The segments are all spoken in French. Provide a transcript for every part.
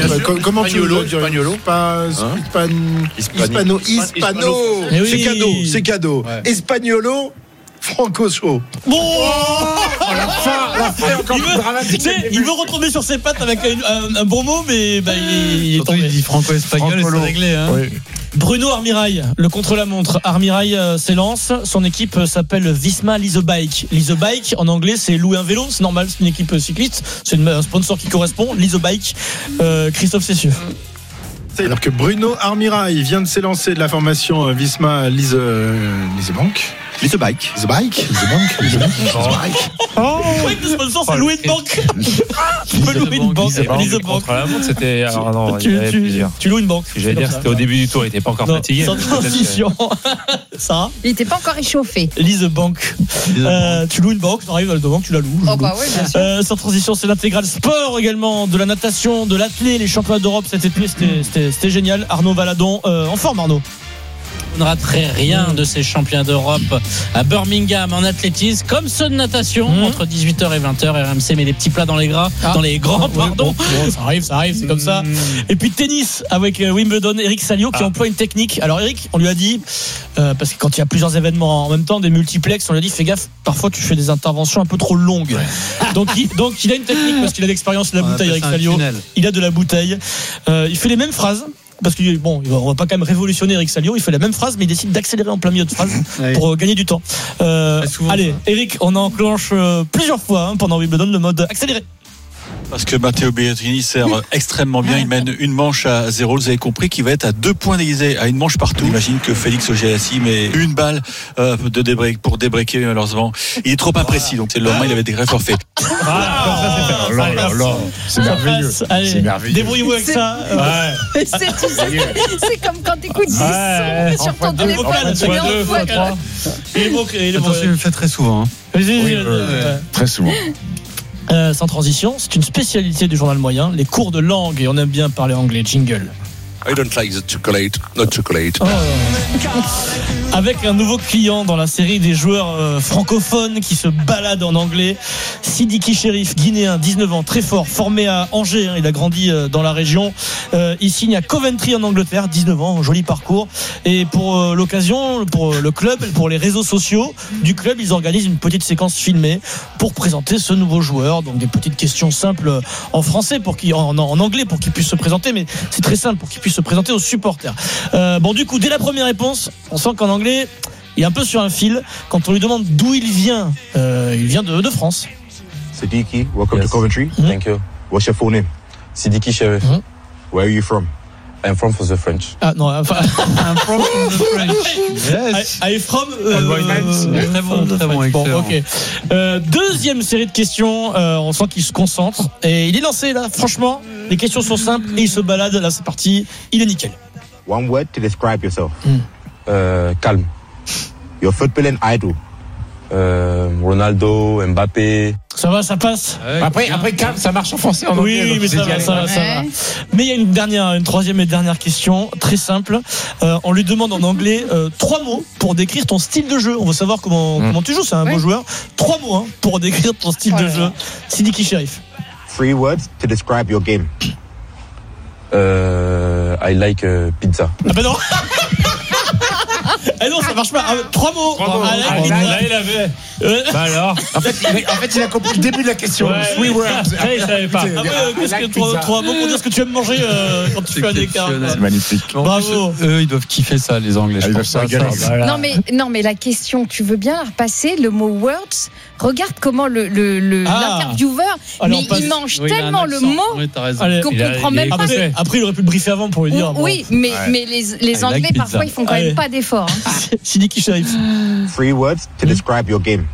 Comment tu le dis? Hispano. C'est cadeau. Ouais. Espagnolo, Franco Show. Bon, La fin est encore plus dramatique. il veut retrouver sur ses pattes avec un bon mot, mais il est tombé. Il dit franco-espagnol et c'est réglé. Hein. Oui. Bruno Armirail, le contre-la-montre. Armirail s'élance. Son équipe s'appelle Visma Lease a Bike. Lease a Bike, en anglais, c'est louer un vélo. C'est normal, c'est une équipe cycliste. C'est un sponsor qui correspond. Lease a Bike. Christophe Cessieux. Alors que Bruno Armirail vient de s'élancer de la formation Visma Lease Bank. Lease Bike. Oh, oui, le sponsor, c'est louer une banque. Tu peux louer une banque. Lease a Bank. Contre la montre, c'était. Alors non, il y avait plusieurs. Tu loues une banque. J'allais dire, c'était au début du tour, il n'était pas encore fatigué. Sans transition. Sarah, Il n'était pas encore échauffé. Lease a Bank. Tu loues une banque, tu arrives à la banque, tu la loues. Oh bah oui, bien sûr. Sans transition, c'est l'intégral sport également, de la natation, de l'athlé, les championnats d'Europe cet été, c'était génial. Arnaud Valadon, en forme Arnaud. On ne raterait rien de ces championnats d'Europe à Birmingham en athlétisme, comme ceux de natation, entre 18h et 20h. RMC met des petits plats dans les gras, dans les grands, pardon. Bon, ça arrive, c'est comme ça. Et puis tennis avec Wimbledon, Eric Salio qui emploie une technique. Alors Eric, on lui a dit, parce que quand il y a plusieurs événements en même temps, des multiplex, on lui a dit fais gaffe, parfois tu fais des interventions un peu trop longues. Donc il a une technique parce qu'il a l'expérience de la bouteille, Eric Salio. Il a de la bouteille. Il fait les mêmes phrases. Parce que bon, on va pas quand même révolutionner Eric Salio. Il fait la même phrase, mais il décide d'accélérer en plein milieu de phrase pour gagner du temps. Allez, Eric, on enclenche plusieurs fois pendant Wimbledon le mode accéléré. Parce que Matteo Berrettini sert extrêmement bien. Il mène une manche à 0. Vous avez compris qu'il va être à 2 points d'égalité, à une manche partout. J'imagine que Félix Auger-Aliassime met une balle pour débreaker malheureusement. Il est trop imprécis, donc c'est le lendemain, il avait des vrais forfaits. C'est merveilleux. Allez, C'est merveilleux. débrouillez-vous avec ça. C'est comme quand t'écoutes 10 sons sur ton téléphone. Il est beau. Attention, il le fait très souvent. Hein. Très souvent. Sans transition, c'est une spécialité du journal moyen, les cours de langue, et on aime bien parler anglais. Jingle. I don't like the chocolate, not chocolate. Avec un nouveau client dans la série des joueurs francophones qui se baladent en anglais, Sidiki Cherif, guinéen, 19 ans, très fort, formé à Angers, il a grandi dans la région. Il signe à Coventry en Angleterre, 19 ans, joli parcours. Et pour l'occasion, pour le club, pour les réseaux sociaux du club, ils organisent une petite séquence filmée pour présenter ce nouveau joueur. Donc des petites questions simples en français, en anglais pour qu'il puisse se présenter, mais c'est très simple pour qu'il puisse se présenter aux supporters. Du coup, dès la première réponse, on sent qu'en anglais, il est un peu sur un fil. Quand on lui demande d'où il vient de France. Sidiki, welcome to Coventry. Thank you. What's your full name? Sidiki Cherif. Where are you from? I'm from the French. Ah non, enfin. I'm from the French. Yes. I'm from. Très bon, excellent. Bon, ok. Deuxième série de questions. On sent qu'il se concentre et il est lancé là. Franchement, les questions sont simples et il se balade. Là, c'est parti. Il est nickel. One word to describe yourself. Calme. Your footballing idol. Ronaldo, Mbappé. Ça va, ça passe. Après, calme, ça marche en français, en anglais. Oui, mais ça va. Mais il y a une troisième et dernière question, très simple. On lui demande en anglais 3 mots pour décrire ton style de jeu. On veut savoir comment tu joues. C'est un beau joueur. 3 mots pour décrire ton style de jeu. Sidiki Cherif. 3 words to describe your game. I like pizza. Ah ben non. Eh non, ça marche pas. 3 mots. Là, il avait. Alors. En fait, il a compris le début de la question. Oui, il savait pas. Qu'est-ce que 3 mots pour dire ce que tu aimes manger quand tu fais un écart. C'est magnifique. Bravo. Eux, ils doivent kiffer ça, les Anglais. Ils doivent se régaler. Non mais la question, tu veux bien la repasser, le mot words. Regarde comment l'intervieweur, il mange tellement le mot qu'on comprend même pas. Après, il aurait pu le briefer avant pour lui dire. Oui, mais les Anglais parfois ils font quand même pas d'efforts. Sidiki Cherif. 3 words to describe your game.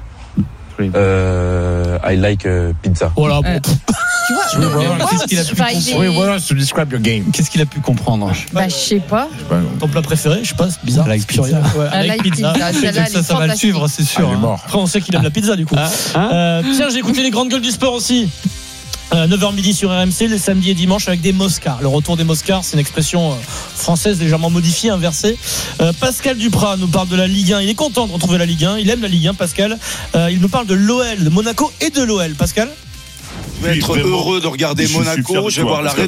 I like pizza. Voilà. Tu vois, qu'est-ce qu'il a pu comprendre? Oui, voilà, to describe your game. Qu'est-ce qu'il a pu comprendre? Je sais pas. Ton plat préféré, je sais pas, c'est bizarre. Avec pizza. Avec pizza. Ça va le suivre, c'est sûr. Après, on sait qu'il aime la pizza, du coup. Tiens, j'ai écouté les grandes gueules du sport aussi. 9h midi sur RMC, les samedis et dimanches avec des Moscars. Le retour des Moscars, c'est une expression française légèrement modifiée, inversée. Pascal Duprat nous parle de la Ligue 1. Il est content de retrouver la Ligue 1. Il aime la Ligue 1, Pascal. Il nous parle de l'OL, de Monaco et de l'OL. Pascal ? Je vais être heureux de regarder Monaco. Je vais voir la